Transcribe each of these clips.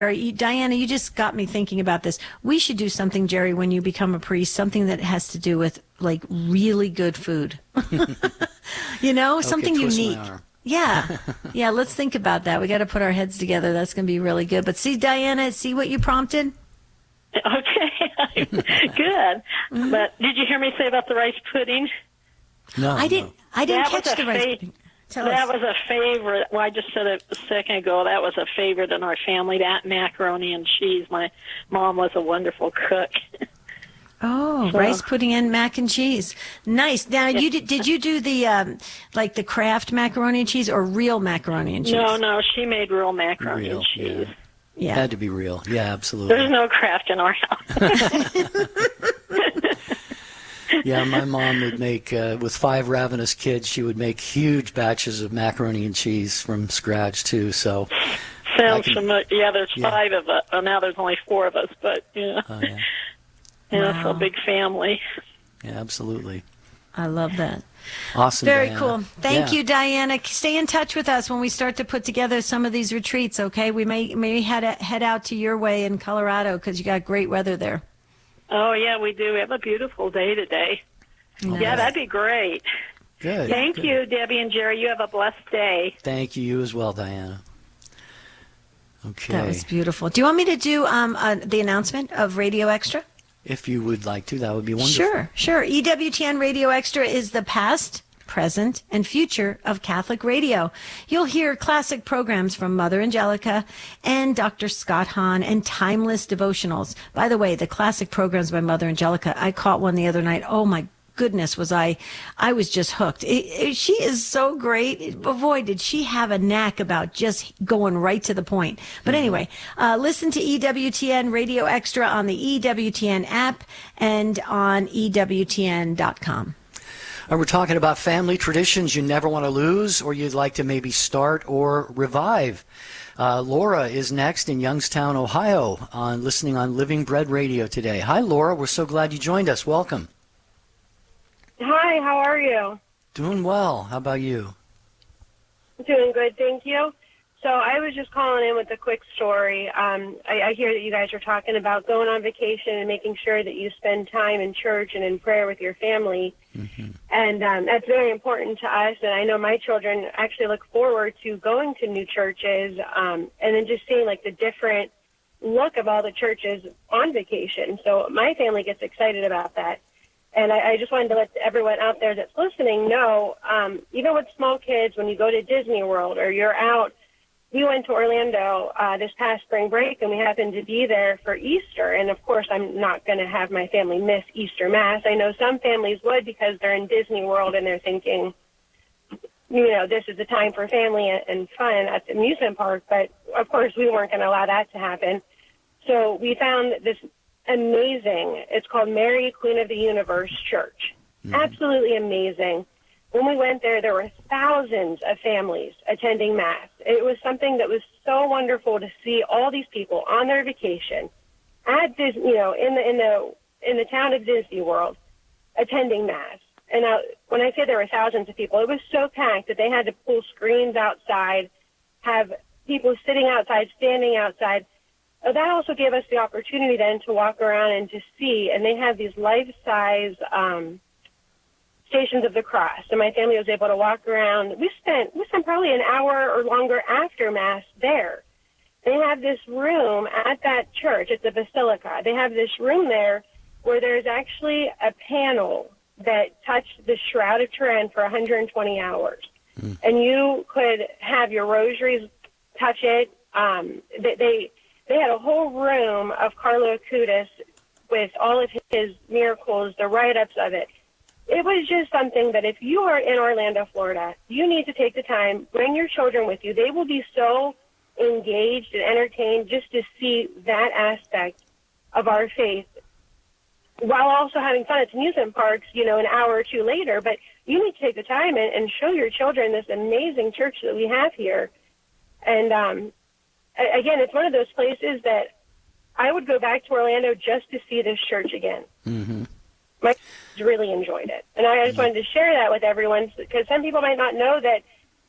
Diana, you just got me thinking about this. We should do something, Jerry, when you become a priest, something that has to do with like really good food. Something unique. Yeah. Yeah, let's think about that. We got to put our heads together. That's going to be really good. But see, Diana, see what you prompted? Okay. Good. Mm-hmm. But did you hear me say about the rice pudding? No. I didn't catch the rice pudding. That was a favorite. Well, I just said it a second ago. That was a favorite in our family, that macaroni and cheese. My mom was a wonderful cook. Oh, rice pudding and mac and cheese. Nice. Now, did you do the like the Kraft macaroni and cheese or real macaroni and cheese? No, she made real macaroni and cheese. Yeah. Had to be real. Yeah, absolutely. There's no Kraft in our house. Yeah, my mom would make, with 5 ravenous kids, she would make huge batches of macaroni and cheese from scratch, too. So Sounds familiar. Yeah, there's 5 of us. Well, now there's only 4 of us, but, yeah. It's a big family. Yeah, absolutely. I love that. Awesome, Very Diana. cool. Thank you, Diana. Stay in touch with us when we start to put together some of these retreats, okay? We may head out to your way in Colorado because you got great weather there. Oh, yeah, we do. We have a beautiful day today. Nice. Yeah, that'd be great. Good. Thank you, Debbie and Jerry. You have a blessed day. Thank you. You as well, Diana. Okay. That was beautiful. Do you want me to do the announcement of Radio Extra? If you would like to, that would be wonderful. Sure. EWTN Radio Extra is the past, present, and future of Catholic radio. You'll hear classic programs from Mother Angelica and Dr. Scott Hahn and timeless devotionals. By the way, the classic programs by Mother Angelica, I caught one the other night. Oh, my goodness, I was just hooked. She is so great. Boy, did she have a knack about just going right to the point. But anyway, listen to EWTN Radio Extra on the EWTN app and on EWTN.com. And we're talking about family traditions you never want to lose or you'd like to maybe start or revive. Laura is next in Youngstown, Ohio, listening on Living Bread Radio today. Hi, Laura. We're so glad you joined us. Welcome. Hi, how are you? Doing well. How about you? Doing good, thank you. So I was just calling in with a quick story. I hear that you guys are talking about going on vacation and making sure that you spend time in church and in prayer with your family. Mm-hmm. And that's very important to us. And I know my children actually look forward to going to new churches and then just seeing like the different look of all the churches on vacation. So my family gets excited about that. And I just wanted to let everyone out there that's listening know, even with small kids, when you go to Disney World or you're out, we went to Orlando this past spring break, and we happened to be there for Easter. And, of course, I'm not going to have my family miss Easter Mass. I know some families would because they're in Disney World and they're thinking, this is the time for family and fun at the amusement park. But, of course, we weren't going to allow that to happen. So we found this amazing. It's called Mary, Queen of the Universe Church. Mm-hmm. Absolutely amazing. When we went there were thousands of families attending Mass. It was something that was so wonderful to see all these people on their vacation at this, in the town of Disney World attending Mass. And when I say there were thousands of people, it was so packed that they had to pull screens outside, have people sitting outside, standing outside. That also gave us the opportunity then to walk around and to see, and they have these life-size Stations of the Cross, and my family was able to walk around. We spent probably an hour or longer after Mass there. They have this room at that church. It's a basilica. They have this room there where there's actually a panel that touched the Shroud of Turin for 120 hours. Mm. And you could have your rosaries touch it. They had a whole room of Carlo Acutis with all of his miracles, the write-ups of it. It was just something that if you are in Orlando, Florida, you need to take the time, bring your children with you. They will be so engaged and entertained just to see that aspect of our faith while also having fun at amusement parks, an hour or two later. But you need to take the time and show your children this amazing church that we have here. And, again, it's one of those places that I would go back to Orlando just to see this church again. Mm-hmm. My kids really enjoyed it. And I just wanted to share that with everyone because some people might not know that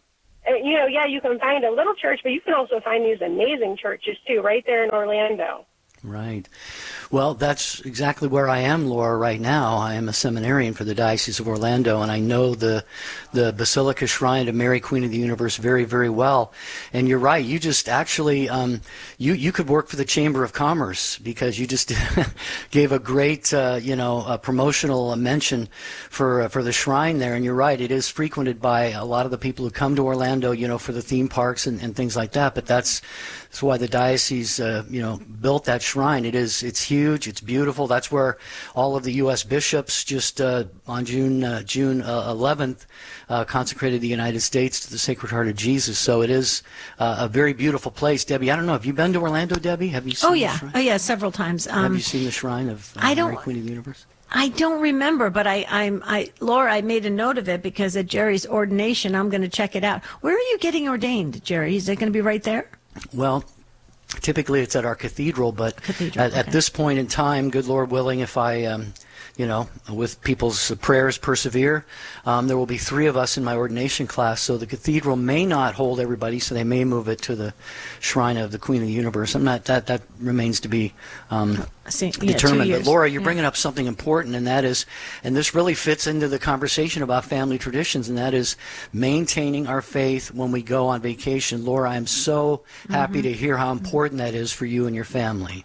Yeah, you can find a little church, but you can also find these amazing churches too, right there in Orlando. Right. Well, that's exactly where I am, Laura, right now. I am a seminarian for the Diocese of Orlando, and I know the Basilica Shrine to Mary, Queen of the Universe very, very well. And you're right. You just actually, you could work for the Chamber of Commerce, because you just gave a great, promotional mention for the shrine there. And you're right. It is frequented by a lot of the people who come to Orlando, for the theme parks and things like that. But that's why the diocese, built that shrine. It's huge. It's beautiful. That's where all of the U.S. bishops just on June 11th consecrated the United States to the Sacred Heart of Jesus. So it is a very beautiful place. Debbie, I don't know. Have you been to Orlando, Debbie? Have you seen the shrine? Oh, yeah, several times. Have you seen the shrine of Mary, Queen of the Universe? I don't remember, but Laura, I made a note of it because at Jerry's ordination, I'm going to check it out. Where are you getting ordained, Jerry? Is it going to be right there? Well, typically it's at our cathedral, but at this point in time, good Lord willing, if I, with people's prayers persevere, there will be 3 of us in my ordination class, so the cathedral may not hold everybody, so they may move it to the Shrine of the Queen of the Universe. That remains to be determined. But Laura, you're bringing up something important, and that is, and this really fits into the conversation about family traditions, and that is maintaining our faith when we go on vacation. Laura, I'm so happy to hear how important that is for you and your family.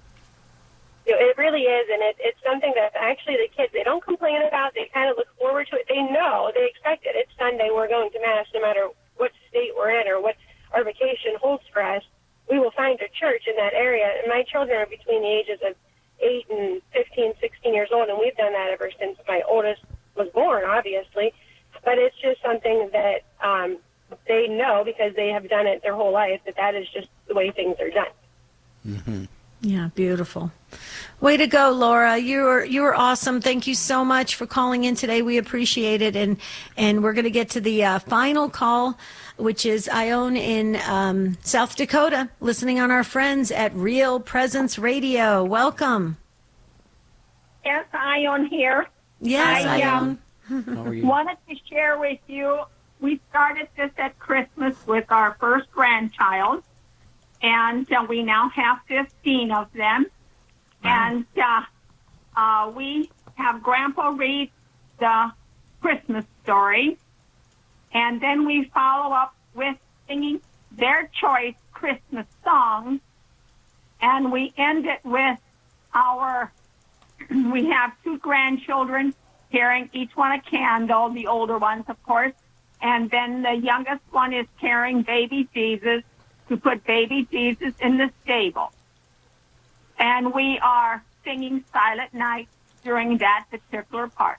It really is, and it's something that actually the kids, they don't complain about. They kind of look forward to it. They know, they expect it. It's Sunday, we're going to Mass, no matter what state we're in or what our vacation holds for us. We will find a church in that area, and my children are between the ages of 8 and 15, 16 years old, and we've done that ever since my oldest was born, obviously. But it's just something that they know, because they have done it their whole life, that is just the way things are done. Mm-hmm. Yeah, beautiful. Way to go, Laura. You're awesome. Thank you so much for calling in today. We appreciate it. And we're going to get to the final call, which is Ione in South Dakota, listening on our friends at Real Presence Radio. Welcome. Yes, Ione here. Yes, Ione. How are you? Wanted to share with you, we started this at Christmas with our first grandchild, and we now have 15 of them. And we have Grandpa read the Christmas story, and then we follow up with singing their choice Christmas songs, and we end it with we have 2 grandchildren carrying each one a candle, the older ones, of course, and then the youngest one is carrying baby Jesus to put baby Jesus in the stable. And we are singing Silent Night during that particular part.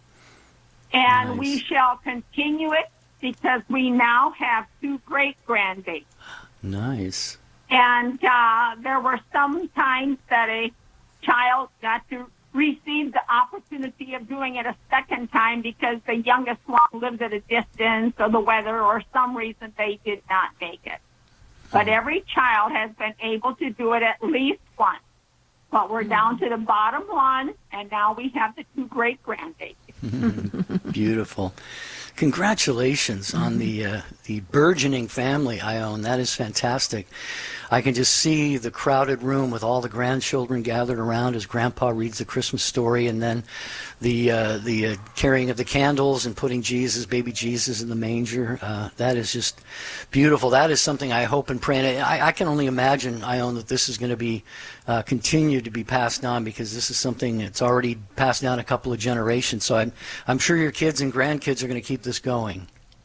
And we shall continue it because we now have 2 great-grandbabies. Nice. And there were some times that a child got to receive the opportunity of doing it a second time because the youngest one lives at a distance or the weather or some reason they did not make it. But every child has been able to do it at least once. But we're down to the bottom one, and now we have the 2 great-grandbabies. Beautiful. Congratulations on the burgeoning family, Ione. That is fantastic. I can just see the crowded room with all the grandchildren gathered around as Grandpa reads the Christmas story, and then the carrying of the candles and putting baby Jesus in the manger. That is just beautiful. That is something I hope and pray. And I can only imagine, Ione, that this is going to be continue to be passed on, because this is something that's already passed down a couple of generations. So I'm sure your kids and grandkids are going to keep this going.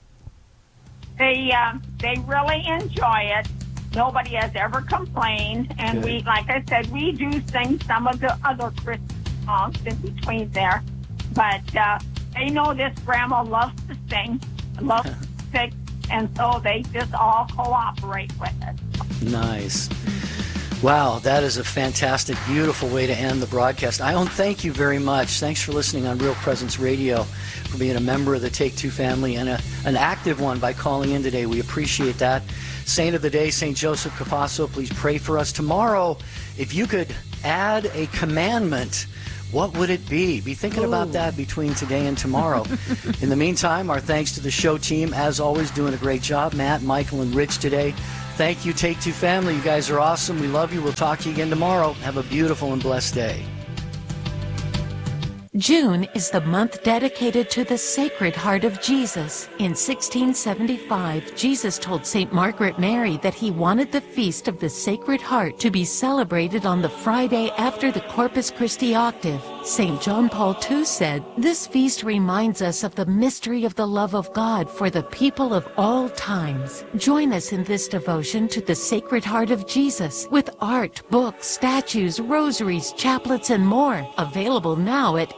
They really enjoy it. Nobody has ever complained, and we, like I said, we do sing some of the other Christmas songs in between there. But they know this grandma loves to sing, loves to sing, and so they just all cooperate with it. Nice. Wow, that is a fantastic, beautiful way to end the broadcast. Ione, thank you very much. Thanks for listening on Real Presence Radio, for being a member of the Take Two family, and an active one by calling in today. We appreciate that. Saint of the day, St. Joseph Capasso, please pray for us. Tomorrow, if you could add a commandment What would it be? Be thinking about that between today and tomorrow. In the meantime, our thanks to the show team, as always, doing a great job. Matt, Michael, and Rich today. Thank you, Take Two family. You guys are awesome. We love you. We'll talk to you again tomorrow. Have a beautiful and blessed day. June is the month dedicated to the Sacred Heart of Jesus. In 1675, Jesus told St. Margaret Mary that he wanted the Feast of the Sacred Heart to be celebrated on the Friday after the Corpus Christi octave. St. John Paul II said, "This feast reminds us of the mystery of the love of God for the people of all times." Join us in this devotion to the Sacred Heart of Jesus with art, books, statues, rosaries, chaplets, and more. Available now at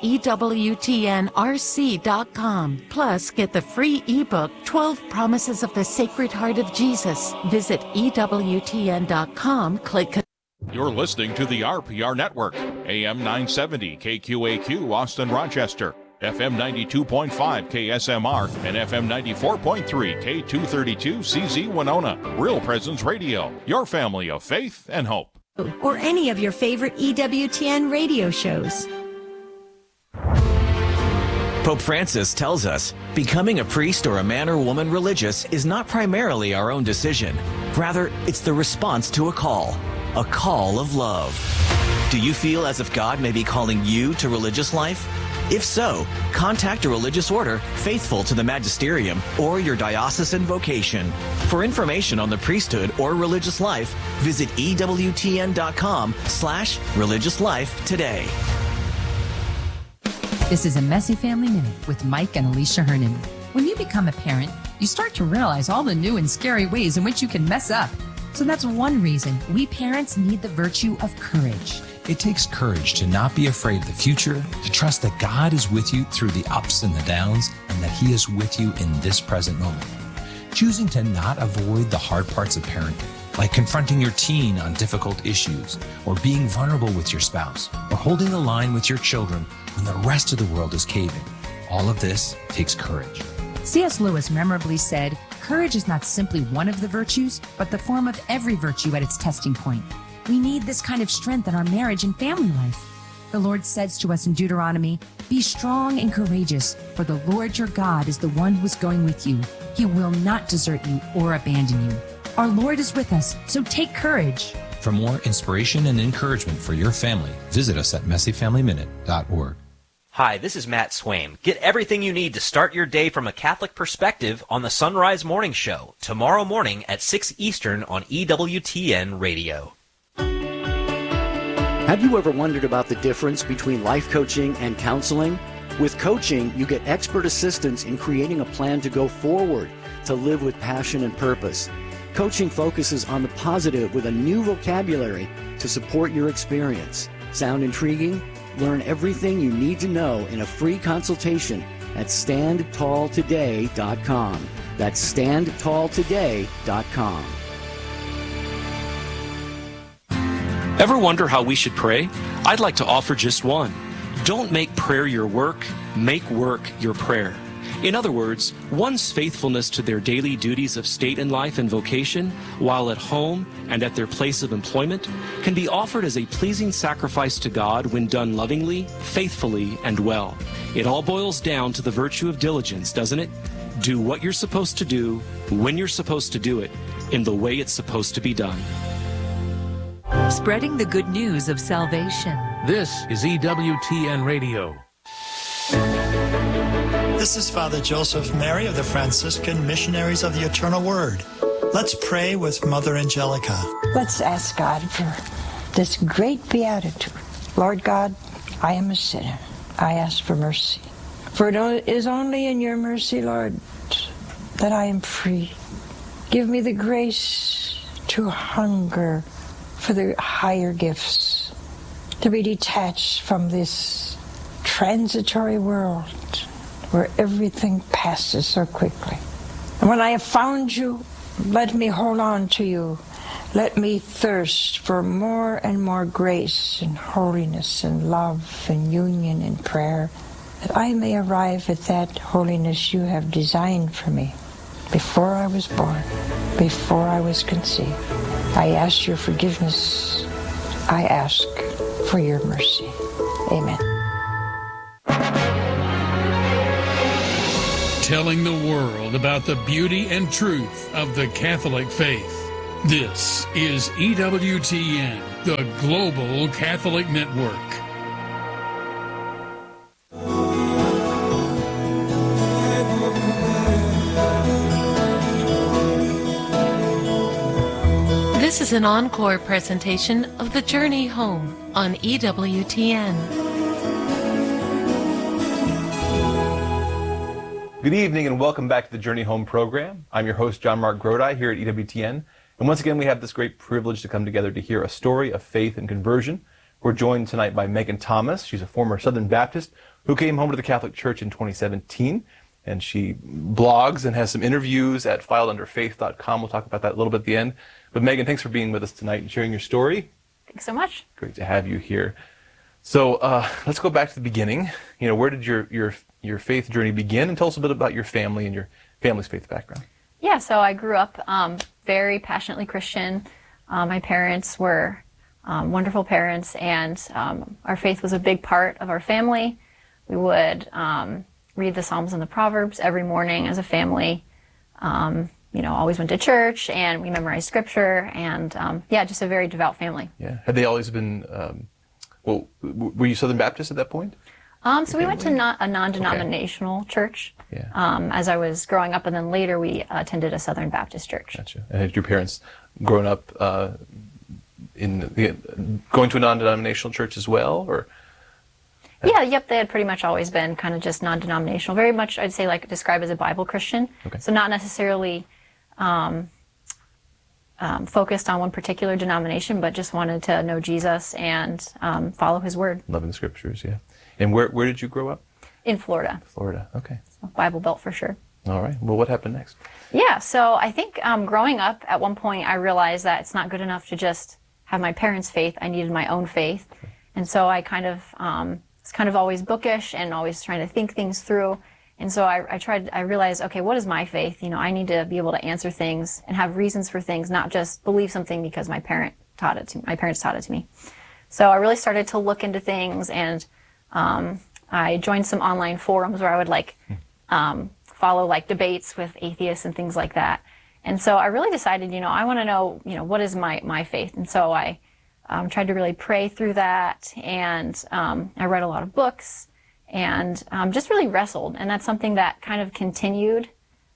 EWTNRC.com. Plus, get the free ebook, 12 Promises of the Sacred Heart of Jesus. Visit EWTN.com, click. You're listening to the RPR Network, AM 970 KQAQ Austin Rochester, FM 92.5 KSMR, and FM 94.3 K232 CZ Winona. Real Presence Radio, your family of faith and hope. Or any of your favorite EWTN radio shows. Pope Francis tells us, becoming a priest or a man or woman religious is not primarily our own decision. Rather, it's the response to a call of love. Do you feel as if God may be calling you to religious life? If so, contact a religious order faithful to the magisterium or your diocesan vocation. For information on the priesthood or religious life, visit EWTN.com/religious life today. This is a Messy Family Minute with Mike and Alicia Hernan. When you become a parent, you start to realize all the new and scary ways in which you can mess up. So that's one reason we parents need the virtue of courage. It takes courage to not be afraid of the future, to trust that God is with you through the ups and the downs, and that He is with you in this present moment. Choosing to not avoid the hard parts of parenting, like confronting your teen on difficult issues, or being vulnerable with your spouse, or holding the line with your children when the rest of the world is caving. All of this takes courage. C.S. Lewis memorably said, "Courage is not simply one of the virtues, but the form of every virtue at its testing point." We need this kind of strength in our marriage and family life. The Lord says to us in Deuteronomy, "Be strong and courageous, for the Lord your God is the one who is going with you. He will not desert you or abandon you." Our Lord is with us, so take courage. For more inspiration and encouragement for your family, visit us at messyfamilyminute.org. Hi, this is Matt Swaim. Get everything you need to start your day from a Catholic perspective on the Sunrise Morning Show, tomorrow morning at 6 Eastern on EWTN Radio. Have you ever wondered about the difference between life coaching and counseling? With coaching, you get expert assistance in creating a plan to go forward, to live with passion and purpose. Coaching focuses on the positive with a new vocabulary to support your experience. Sound intriguing? Learn everything you need to know in a free consultation at StandTallToday.com. That's StandTallToday.com. Ever wonder how we should pray? I'd like to offer just one. Don't make prayer your work, make work your prayer. In other words, one's faithfulness to their daily duties of state and life and vocation, while at home and at their place of employment, can be offered as a pleasing sacrifice to God when done lovingly, faithfully, and well. It all boils down to the virtue of diligence, doesn't it? Do what you're supposed to do, when you're supposed to do it, in the way it's supposed to be done. Spreading the good news of salvation. This is EWTN Radio. This is Father Joseph Mary of the Franciscan Missionaries of the Eternal Word. Let's pray with Mother Angelica. Let's ask God for this great beatitude. Lord God, I am a sinner. I ask for mercy. For it is only in your mercy, Lord, that I am free. Give me the grace to hunger for the higher gifts, to be detached from this transitory world where everything passes so quickly. And when I have found you, let me hold on to you. Let me thirst for more and more grace and holiness and love and union and prayer, that I may arrive at that holiness you have designed for me before I was born, before I was conceived. I ask your forgiveness. I ask for your mercy. Amen. telling the world about the beauty and truth of the Catholic faith. This is EWTN, the Global Catholic Network. This is an encore presentation of The Journey Home on EWTN. Good evening and welcome back to the Journey Home program. I'm your host, John Mark Grodi, here at EWTN. And once again, we have this great privilege to come together to hear a story of faith and conversion. We're joined tonight by Megan Thomas. She's a former Southern Baptist who came home to the Catholic Church in 2017. And she blogs and has some interviews at filedunderfaith.com. We'll talk about that a little bit at the end. But Megan, thanks for being with us tonight and sharing your story. Thanks so much. Great to have you here. So let's go back to the beginning. You know, where did your faith journey begin? And tell us a bit about your family and your family's faith background. Yeah, so I grew up very passionately Christian. My parents were wonderful parents, and our faith was a big part of our family. We would read the Psalms and the Proverbs every morning as a family. Always went to church, and we memorized scripture, and just a very devout family. Yeah. Had they always been, were you Southern Baptist at that point? So we went to a non-denominational church as I was growing up, and then later we attended a Southern Baptist church. Gotcha. And had your parents grown up going to a non-denominational church as well, or? Yep, they had pretty much always been kind of just non-denominational. Very much, I'd say, like described as a Bible Christian. Okay. So not necessarily focused on one particular denomination, but just wanted to know Jesus and follow his word. Loving the scriptures, yeah. And where did you grow up? In Florida. Florida, okay. So Bible Belt for sure. All right. Well, what happened next? Yeah, so I think growing up, at one point I realized that it's not good enough to just have my parents' faith. I needed my own faith. Okay. And so I kind of was kind of always bookish and always trying to think things through. And so I realized, okay, what is my faith? I need to be able to answer things and have reasons for things, not just believe something because my parents taught it to me. So I really started to look into things, and I joined some online forums where I would follow debates with atheists and things like that. And so I really decided, I want to know, what is my faith? And so I tried to really pray through that, and I read a lot of books, and just really wrestled. And that's something that kind of continued,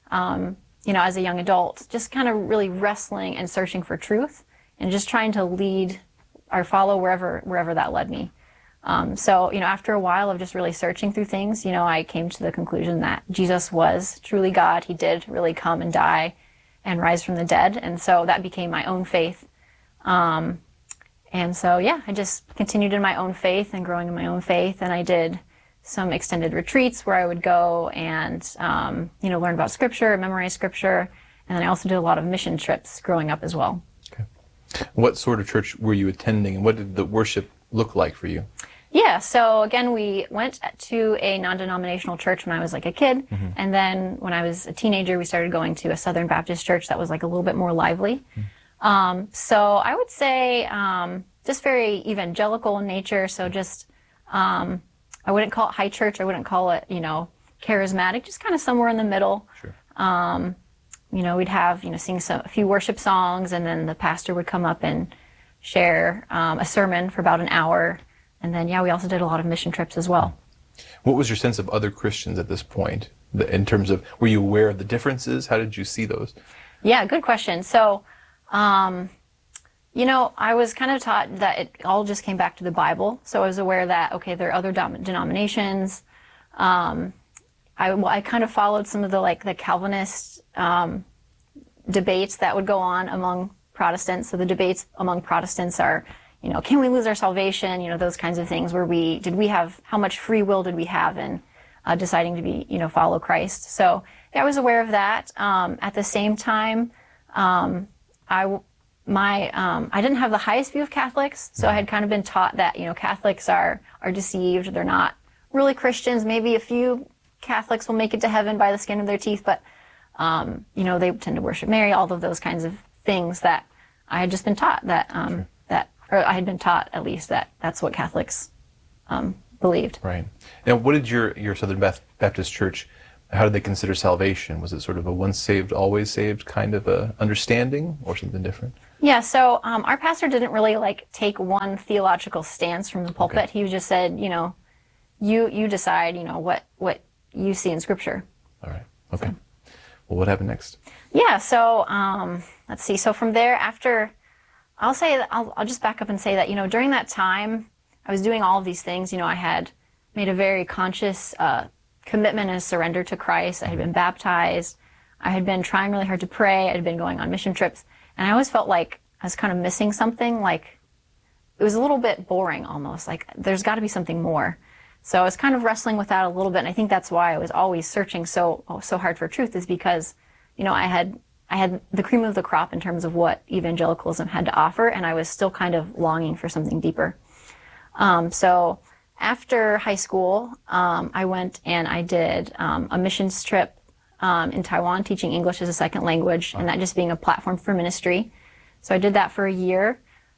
as a young adult, just kind of really wrestling and searching for truth, and just trying to lead or follow wherever that led me. So after a while of just really searching through things, I came to the conclusion that Jesus was truly God. He did really come and die and rise from the dead. And so that became my own faith. And so, I just continued in my own faith and growing in my own faith. And I did some extended retreats where I would go and, learn about scripture, memorize scripture. And then I also did a lot of mission trips growing up as well. Okay. What sort of church were you attending, and what did the worship look like for you? Yeah, so again, we went to a non-denominational church when I was a kid, and then when I was a teenager, we started going to a Southern Baptist church that was a little bit more lively. So I would say just very evangelical in nature, so just, I wouldn't call it high church, I wouldn't call it, charismatic, just kind of somewhere in the middle. Sure. We'd have, sing a few worship songs, and then the pastor would come up and share a sermon for about an hour. And then, we also did a lot of mission trips as well. What was your sense of other Christians at this point, in terms of, were you aware of the differences? How did you see those? Yeah, good question. So, I was kind of taught that it all just came back to the Bible. So I was aware that, okay, there are other denominations. I kind of followed some of the Calvinist debates that would go on among Protestants. So the debates among Protestants are, can we lose our salvation? Those kinds of things where how much free will did we have in deciding to follow Christ? So I was aware of that. At the same time, I didn't have the highest view of Catholics, so I had kind of been taught that, Catholics are deceived. They're not really Christians. Maybe a few Catholics will make it to heaven by the skin of their teeth, but, they tend to worship Mary, all of those kinds of things that I had just been taught or I had been taught at least that that's what Catholics believed. Right. Now, what did your Southern Baptist church how did they consider salvation? Was it sort of a once saved, always saved kind of a understanding, or something different? Yeah, so our pastor didn't really take one theological stance from the pulpit. Okay. He just said, you decide, what you see in Scripture. All right. Okay. So. Well, what happened next? Yeah. So let's see. So from there, after, I'll just back up and say that during that time, I was doing all of these things. I had made a very conscious commitment and surrender to Christ. I had been baptized. I had been trying really hard to pray. I had been going on mission trips. And I always felt like I was kind of missing something. Like it was a little bit boring almost. Like there's got to be something more. So I was kind of wrestling with that a little bit. And I think that's why I was always searching so hard for truth, is because, I had the cream of the crop in terms of what evangelicalism had to offer. And I was still kind of longing for something deeper. So after high school, I went and I did a missions trip in Taiwan, teaching English as a second language, and that just being a platform for ministry. So I did that for a year,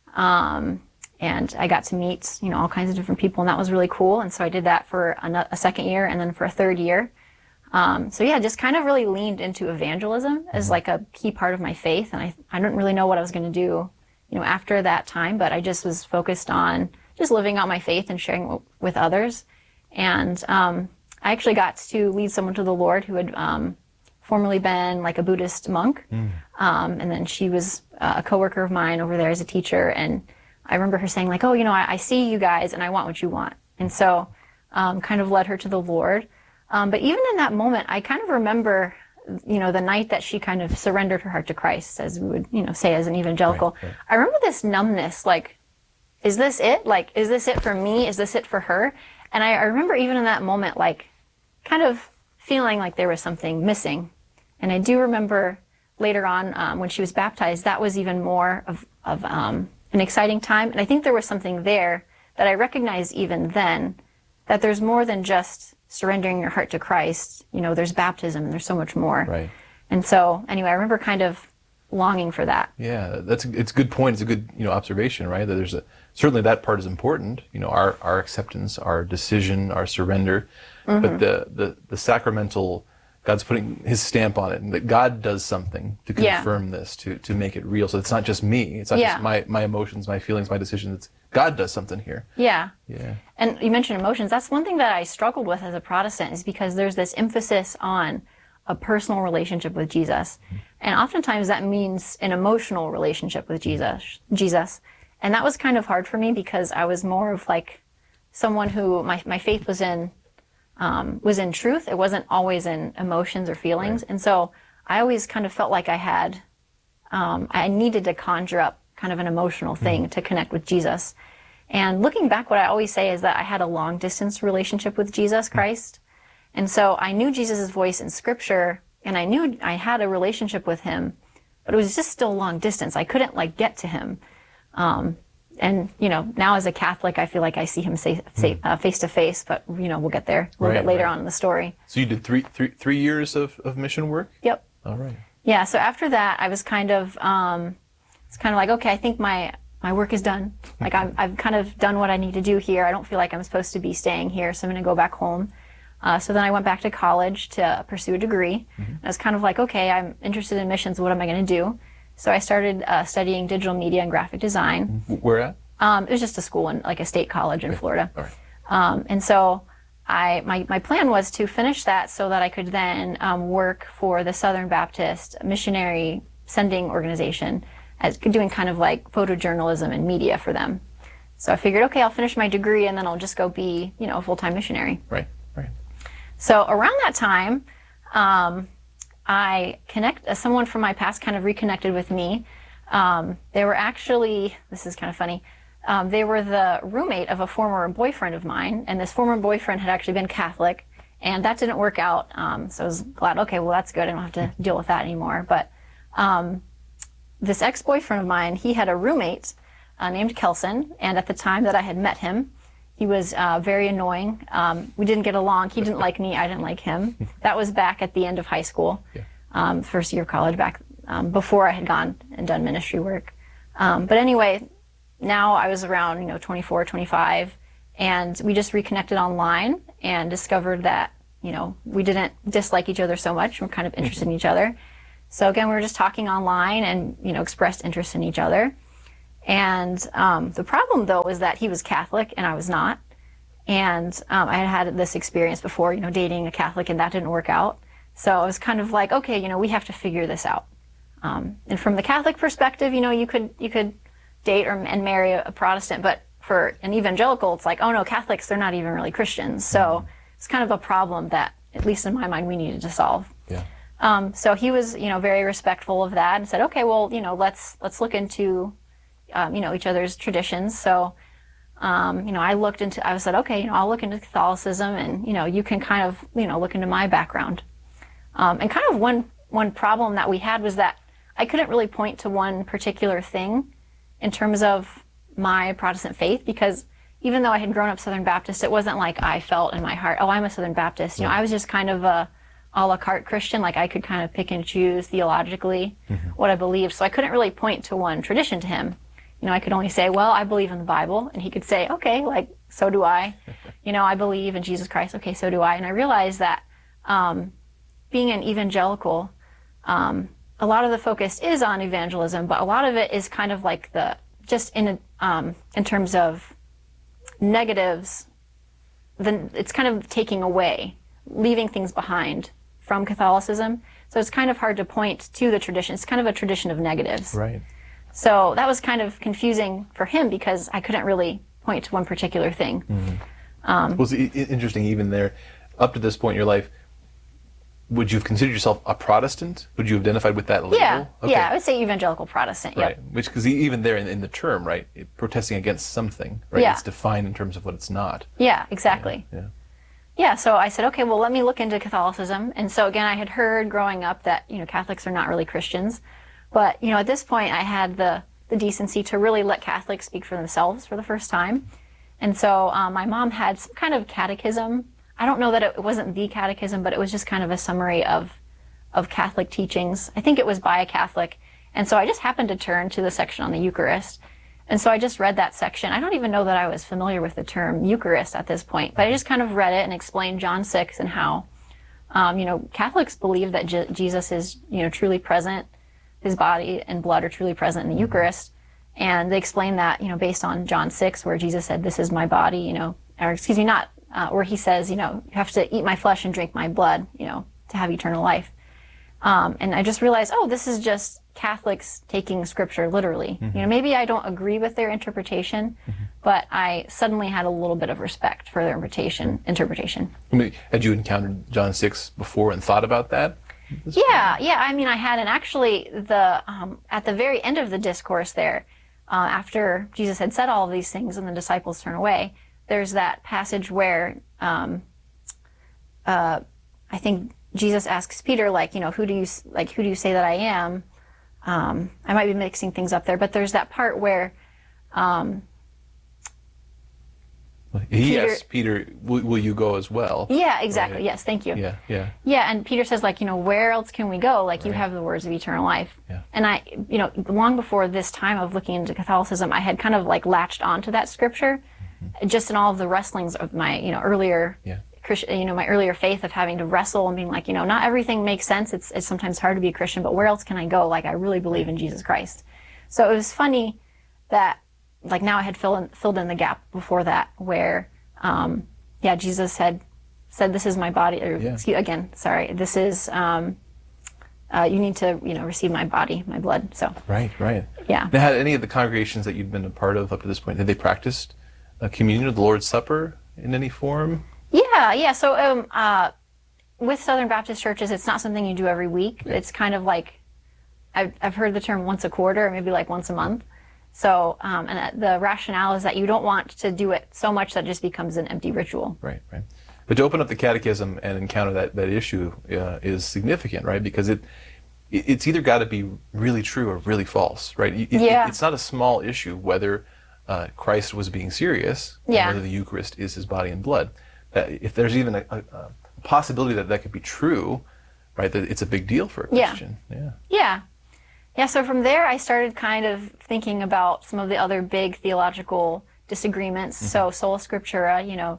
and I got to meet, all kinds of different people, and that was really cool. And so I did that for a second year, and then for a third year. So yeah, just kind of really leaned into evangelism as like a key part of my faith, and I didn't really know what I was going to do, after that time, but I just was focused on just living out my faith and sharing with others. And I actually got to lead someone to the Lord who had formerly been like a Buddhist monk. And then she was a coworker of mine over there as a teacher. And I remember her saying like, oh, I see you guys and I want what you want. And so kind of led her to the Lord. But even in that moment, I kind of remember, the night that she kind of surrendered her heart to Christ, as we would, say as an evangelical. Right. I remember this numbness, like, is this it? Like, is this it for me? Is this it for her? And I remember even in that moment, like, kind of feeling like there was something missing. And I do remember later on, when she was baptized, that was even more of an exciting time. And I think there was something there that I recognized even then, that there's more than just surrendering your heart to Christ. There's baptism, and there's so much more. Right. And so, anyway, I remember kind of longing for that. Yeah, it's a good point. It's a good observation, right? That there's certainly that part is important. Our acceptance, our decision, our surrender, but the sacramental, God's putting His stamp on it, and that God does something to confirm this, to make it real. So it's not just me. It's not just my emotions, my feelings, my decisions. It's God does something here. Yeah. Yeah. And you mentioned emotions. That's one thing that I struggled with as a Protestant, is because there's this emphasis on a personal relationship with Jesus. And oftentimes that means an emotional relationship with Jesus. And that was kind of hard for me, because I was more of like someone who my faith was in truth. It wasn't always in emotions or feelings. Right. And so I always kind of felt like I needed to conjure up kind of an emotional thing to connect with Jesus. And looking back, what I always say is that I had a long distance relationship with Jesus Christ. And so I knew Jesus' voice in Scripture, and I knew I had a relationship with Him, but it was just still long distance. I couldn't get to Him. And now as a Catholic, I feel like I see Him face to face, but we'll get there a little bit later on in the story. So you did three years of mission work? Yep. All right. Yeah. So after that, I was kind of like, okay, I think my work is done. Like I've kind of done what I need to do here. I don't feel like I'm supposed to be staying here, so I'm going to go back home. So then I went back to college to pursue a degree. I was kind of like, okay, I'm interested in missions. What am I going to do? So I started studying digital media and graphic design. Where at? It was just a school in a state college in Florida. All right. And so my plan was to finish that so that I could then work for the Southern Baptist Missionary Sending Organization, as doing kind of like photojournalism and media for them. So I figured, okay, I'll finish my degree and then I'll just go be, a full-time missionary. Right. So around that time, someone from my past kind of reconnected with me. They were actually, this is kind of funny, they were the roommate of a former boyfriend of mine, and this former boyfriend had actually been Catholic, and that didn't work out. So I was glad, okay, well, that's good. I don't have to deal with that anymore. But this ex-boyfriend of mine, he had a roommate named Kelson, and at the time that I had met him, he was very annoying. We didn't get along. He didn't like me. I didn't like him. That was back at the end of high school, first year of college, back before I had gone and done ministry work. But anyway, now I was around 24, 25, and we just reconnected online and discovered that we didn't dislike each other so much. We're kind of interested in each other. So again, we were just talking online and, expressed interest in each other. And the problem, though, was that he was Catholic and I was not. And I had this experience before, dating a Catholic, and that didn't work out. So I was kind of like, okay, we have to figure this out. And from the Catholic perspective, you could date and marry a Protestant, but for an evangelical, it's like, oh no, Catholics, they're not even really Christians. So it's kind of a problem that, at least in my mind, we needed to solve. Yeah. So he was, very respectful of that and said, okay, well, let's look into, each other's traditions. So, I said, okay, I'll look into Catholicism, and, you can kind of, look into my background. And kind of one problem that we had was that I couldn't really point to one particular thing in terms of my Protestant faith, because even though I had grown up Southern Baptist, it wasn't like I felt in my heart, oh, I'm a Southern Baptist. I was just kind of a la carte Christian. Like I could kind of pick and choose theologically what I believed. So I couldn't really point to one tradition to him. I could only say, well, I believe in the Bible. And he could say, okay, like, so do I. I believe in Jesus Christ. Okay, so do I. And I realized that being an evangelical, a lot of the focus is on evangelism, but a lot of it is kind of like in terms of negatives, then it's kind of taking away, leaving things behind from Catholicism. So it's kind of hard to point to the tradition. It's kind of a tradition of negatives. Right. So that was kind of confusing for him because I couldn't really point to one particular thing. Well, it's interesting, even there, up to this point in your life, would you have considered yourself a Protestant? Would you have identified with that label? Yeah, okay. Yeah, I would say evangelical Protestant. Right, yep. which, because even there in the term, right, protesting against something, right, Yeah. it's defined in terms of what it's not. Yeah, exactly. Yeah, so I said, okay, well, let me look into Catholicism. And so again, I had heard growing up that, Catholics are not really Christians. But, at this point, I had the decency to really let Catholics speak for themselves for the first time. And so my mom had some kind of catechism. I don't know that it wasn't the catechism, but it was just kind of a summary of Catholic teachings. I think it was by a Catholic. And so I just happened to turn to the section on the Eucharist. And so I just read that section. I don't even know that I was familiar with the term Eucharist at this point, but I just kind of read it and explained John 6 and how, Catholics believe that Jesus is, truly present. His body and blood are truly present in the Eucharist. And they explain that, based on John 6, where Jesus said, this is my body, where he says, you have to eat my flesh and drink my blood, to have eternal life. And I just realized, this is just Catholics taking scripture literally. Maybe I don't agree with their interpretation, but I suddenly had a little bit of respect for their interpretation. I mean, had you encountered John 6 before and thought about that? Yeah. I mean, I had, and actually, at the very end of the discourse there, after Jesus had said all of these things and the disciples turn away, there's that passage where I think Jesus asks Peter, who do you say that I am? I might be mixing things up there, but there's that part where he asks Peter, will you go as well? Yeah, exactly. Right. Yes, thank you. Yeah. Yeah, and Peter says, where else can we go? You have the words of eternal life. Yeah. And I, long before this time of looking into Catholicism, I had kind of latched onto that scripture, just in all of the wrestlings of my, earlier, my earlier faith of having to wrestle and being not everything makes sense. It's sometimes hard to be a Christian, but where else can I go? I really believe in Jesus Christ. So it was funny that, now I had filled in the gap before that where, Jesus had said, this is my body, this is, you need to, receive my body, my blood, so. Right. Yeah. Now, had any of the congregations that you'd been a part of up to this point, had they practiced communion or the Lord's Supper in any form? Yeah, so, with Southern Baptist churches, it's not something you do every week. Yeah. It's kind of I've heard the term once a quarter, or maybe once a month. So, and the rationale is that you don't want to do it so much that it just becomes an empty ritual. Right. But to open up the catechism and encounter that issue is significant, right? Because it's either got to be really true or really false, right? It's not a small issue whether Christ was being serious, and whether the Eucharist is his body and blood. If there's even a possibility that could be true, right, that it's a big deal for a Christian. Yeah, so from there I started kind of thinking about some of the other big theological disagreements. So sola scriptura,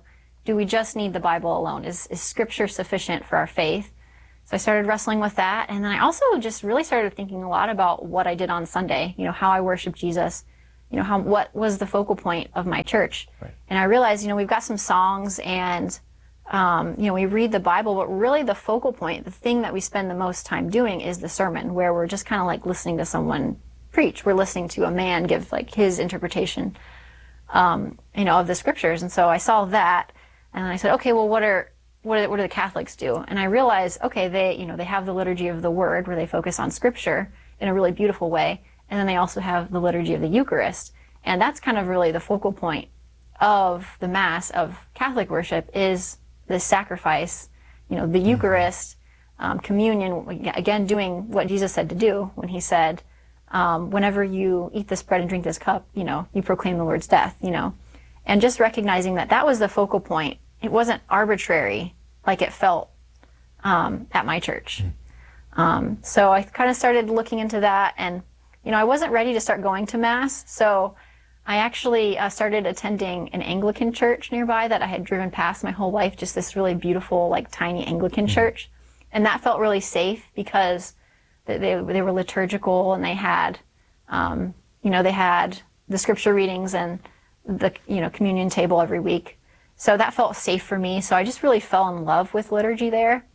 do we just need the Bible alone? Is Scripture sufficient for our faith? So I started wrestling with that, and then I also just really started thinking a lot about what I did on Sunday, how I worship Jesus, what was the focal point of my church. Right. And I realized, we've got some songs and, we read the Bible, but really the focal point, the thing that we spend the most time doing is the sermon, where we're just kind of like listening to someone preach. We're listening to a man give like his interpretation, of the Scriptures. And so I saw that, and I said, okay, well, what do the Catholics do? And I realized, okay, they have the liturgy of the Word, where they focus on Scripture in a really beautiful way, and then they also have the liturgy of the Eucharist, and that's kind of really the focal point of the Mass of Catholic worship is the sacrifice, the Eucharist, communion. Again, doing what Jesus said to do when he said, "Whenever you eat this bread and drink this cup, you proclaim the Lord's death." And just recognizing that was the focal point. It wasn't arbitrary like it felt at my church. So I kind of started looking into that, and I wasn't ready to start going to Mass, so I actually started attending an Anglican church nearby that I had driven past my whole life, just this really beautiful, like, tiny Anglican church. And that felt really safe because they were liturgical, and they had, they had the Scripture readings and the, communion table every week. So that felt safe for me. So I just really fell in love with liturgy there.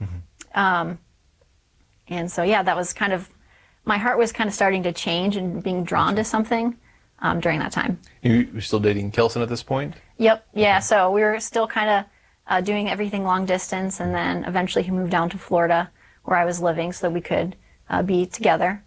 And so, that was kind of, my heart was kind of starting to change and being drawn to something during that time. You were still dating Kelson at this point? Yep. Yeah. So we were still kind of doing everything long distance, and then eventually he moved down to Florida where I was living so that we could be together.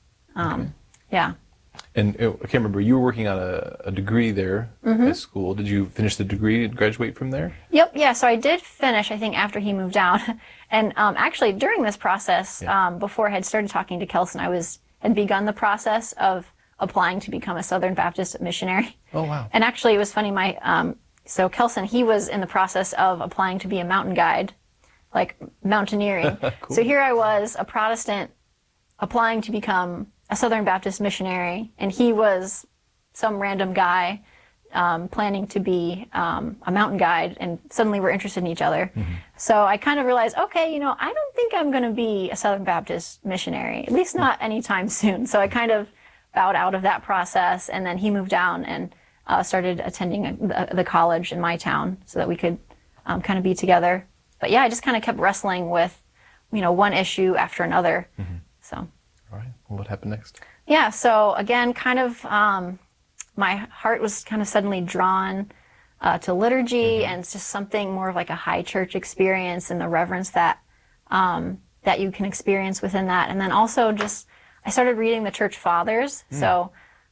Yeah. And I can't remember, you were working on a degree there at school. Did you finish the degree and graduate from there? Yep, yeah, so I did finish, I think, after he moved down. And actually, during this process, before I had started talking to Kelson, I had begun the process of applying to become a Southern Baptist missionary. Oh, wow. And actually, it was funny, so Kelson, he was in the process of applying to be a mountain guide, like mountaineering. Cool. So here I was, a Protestant, applying to become a Southern Baptist missionary, and he was some random guy planning to be a mountain guide, and suddenly we're interested in each other. So I kind of realized, okay, I don't think I'm going to be a Southern Baptist missionary, at least not anytime soon. So I kind of bowed out of that process, and then he moved down and started attending the college in my town so that we could kind of be together. But yeah, I just kind of kept wrestling with, one issue after another. So. All right. Well, what happened next? Yeah. So again, kind of, my heart was kind of suddenly drawn to liturgy, and it's just something more of like a high church experience and the reverence that that you can experience within that. And then also I started reading the Church Fathers. So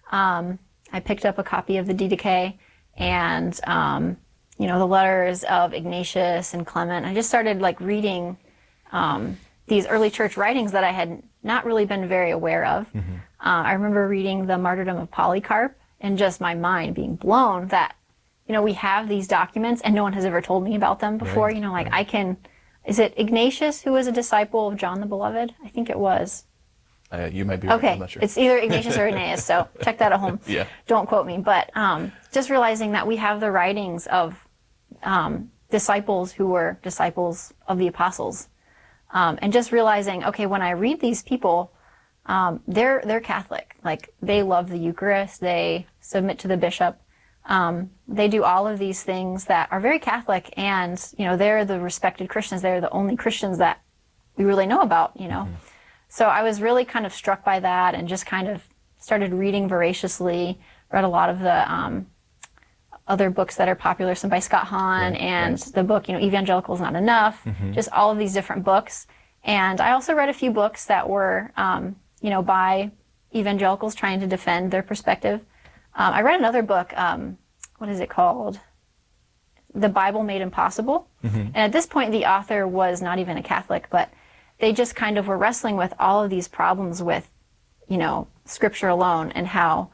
I picked up a copy of the Didache and the letters of Ignatius and Clement. I just started like reading these early church writings that I had not really been very aware of. I remember reading the Martyrdom of Polycarp and just my mind being blown that, we have these documents and no one has ever told me about them before. Right. Is it Ignatius who was a disciple of John the Beloved? I think it was. You might be right. Okay. I'm not sure. It's either Ignatius or Irenaeus, so check that at home. Yeah. Don't quote me. But just realizing that we have the writings of disciples who were disciples of the apostles. And just realizing, okay, when I read these people, they're Catholic. Like, they love the Eucharist. They submit to the bishop. They do all of these things that are very Catholic, and, they're the respected Christians. They're the only Christians that we really know about, So I was really kind of struck by that and just kind of started reading voraciously, read a lot of the other books that are popular, some by Scott Hahn, and the book, Evangelical is Not Enough, just all of these different books. And I also read a few books that were, by evangelicals trying to defend their perspective. I read another book, what is it called? The Bible Made Impossible. And at this point, the author was not even a Catholic, but they just kind of were wrestling with all of these problems with, Scripture alone, and how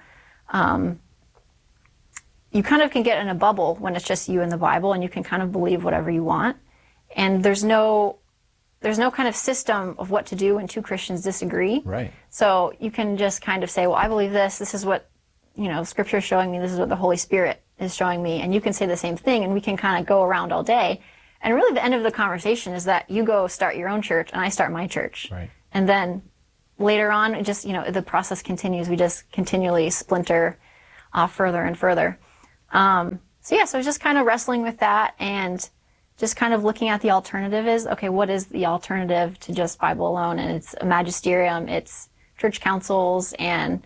you kind of can get in a bubble when it's just you and the Bible, and you can kind of believe whatever you want. And there's no kind of system of what to do when two Christians disagree. Right. So you can just kind of say, well, I believe this. This is what, Scripture is showing me. This is what the Holy Spirit is showing me, and you can say the same thing, and we can kind of go around all day. And really the end of the conversation is that you go start your own church, and I start my church. Right. And then later on, it just, the process continues. We just continually splinter off further and further. So it's just kind of wrestling with that, and just kind of looking at the alternative is, okay, what is the alternative to just Bible alone? And it's a magisterium, it's church councils, and,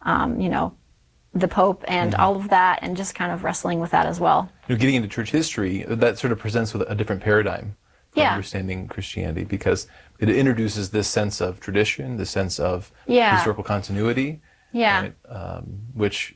the Pope, and all of that, and just kind of wrestling with that as well. Getting into church history, that sort of presents with a different paradigm for understanding Christianity, because it introduces this sense of tradition, this sense of historical continuity, right? Which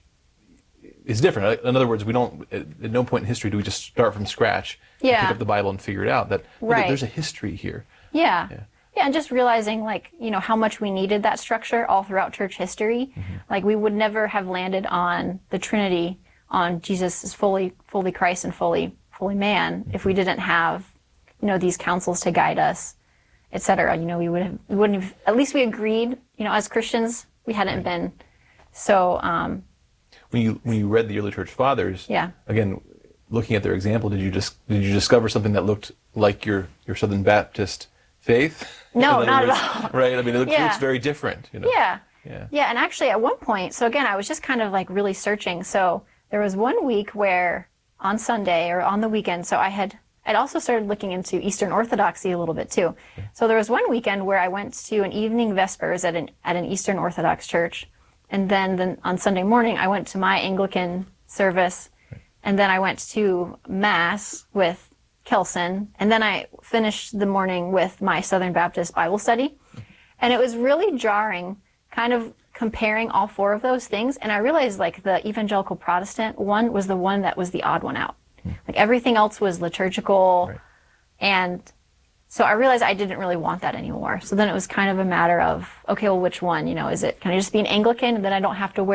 is different. In other words, we don't, at no point in history do we just start from scratch and pick up the Bible and figure it out. That there's a history here. Yeah, and just realizing, how much we needed that structure all throughout church history. Like, we would never have landed on the Trinity, on Jesus is fully Christ and fully man, if we didn't have, these councils to guide us, etc. We wouldn't have, at least we agreed, as Christians, we hadn't been so. When you read the early church fathers, again, looking at their example, did you discover something that looked like your Southern Baptist faith? No, not at all. Right? I mean, it looks very different. Yeah, and actually at one point, so again, I was just kind of really searching. So there was one week where on Sunday or on the weekend, so I'd also started looking into Eastern Orthodoxy a little bit too. So there was one weekend where I went to an evening vespers at an Eastern Orthodox church, and then on Sunday morning I went to my Anglican service, and then I went to Mass with Kelson, and then I finished the morning with my Southern Baptist Bible study. And it was really jarring, kind of comparing all four of those things, and I realized the evangelical Protestant one was the one that was the odd one out. Everything else was liturgical, and so I realized I didn't really want that anymore. So then it was kind of a matter of, okay, well, which one? Can I just be an Anglican, and then I don't have to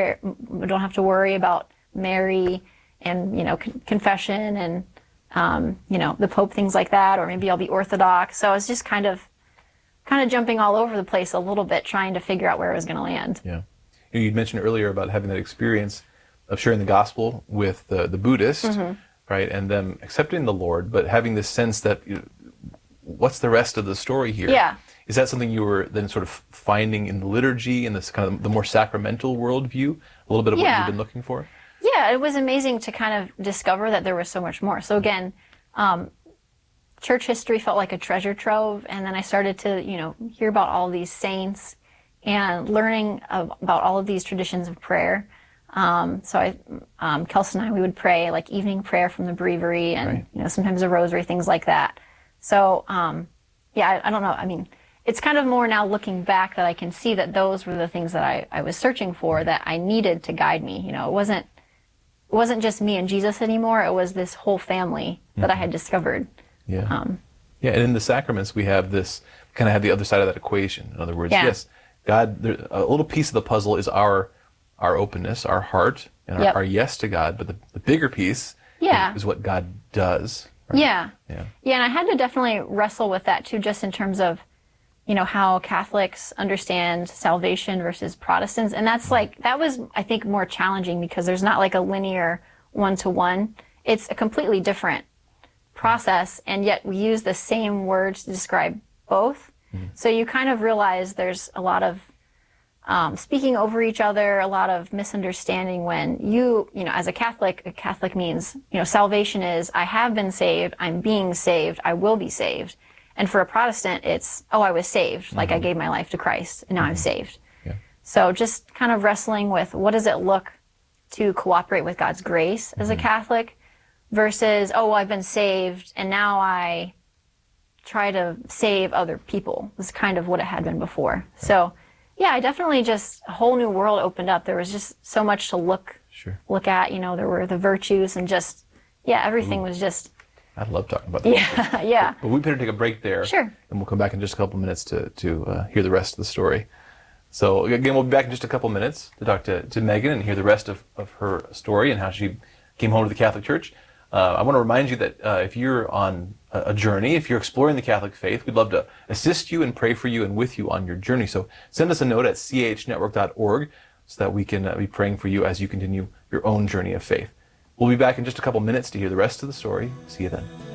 worry about Mary and confession and the Pope, things like that, or maybe I'll be Orthodox. So I was just kind of jumping all over the place a little bit, trying to figure out where I was going to land. Yeah. You'd mentioned earlier about having that experience of sharing the gospel with the Buddhist, right, and them accepting the Lord, but having this sense that, what's the rest of the story here? Yeah. Is that something you were then sort of finding in the liturgy, in this kind of the more sacramental worldview, a little bit of what you've been looking for? Yeah, it was amazing to kind of discover that there was so much more. So again, church history felt like a treasure trove, and then I started to, hear about all these saints and learning about all of these traditions of prayer. So Kelsey and I, we would pray evening prayer from the breviary, and sometimes a rosary, things like that. So I don't know. I mean, it's kind of more now looking back that I can see that those were the things that I was searching for, that I needed to guide me. It wasn't just me and Jesus anymore. It was this whole family that I had discovered. Yeah. And in the sacraments, we have the other side of that equation. In other words, yes, God, a little piece of the puzzle is our openness, our heart, and our yes to God. But the bigger piece is what God does. Right? Yeah. And I had to definitely wrestle with that too, just in terms of, how Catholics understand salvation versus Protestants. And that's that was, I think, more challenging, because there's not a linear one-to-one. It's a completely different process, and yet we use the same words to describe both. So you kind of realize there's a lot of speaking over each other, a lot of misunderstanding when as a Catholic means, salvation is, I have been saved, I'm being saved, I will be saved. And for a Protestant, it's, I was saved, I gave my life to Christ, and now I'm saved. Yeah. So just kind of wrestling with, what does it look to cooperate with God's grace as a Catholic versus, I've been saved, and now I try to save other people. This is kind of what it had been before. Right. So, I definitely just, a whole new world opened up. There was just so much to look at, there were the virtues, and just, everything was just... I love talking about that. Yeah. But we better take a break there. Sure. And we'll come back in just a couple minutes to hear the rest of the story. So again, we'll be back in just a couple minutes to talk to Megan and hear the rest of her story and how she came home to the Catholic Church. I want to remind you that if you're on a journey, if you're exploring the Catholic faith, we'd love to assist you and pray for you and with you on your journey. So send us a note at chnetwork.org so that we can be praying for you as you continue your own journey of faith. We'll be back in just a couple minutes to hear the rest of the story. See you then.